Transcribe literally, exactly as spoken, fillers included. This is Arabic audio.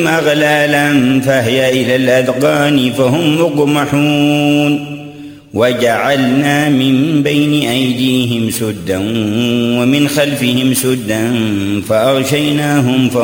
أغلالا فهي إلى الأذقان فهم مقمحون وجعلنا من بين أيديهم سدا ومن خلفهم سدا فأغشيناهم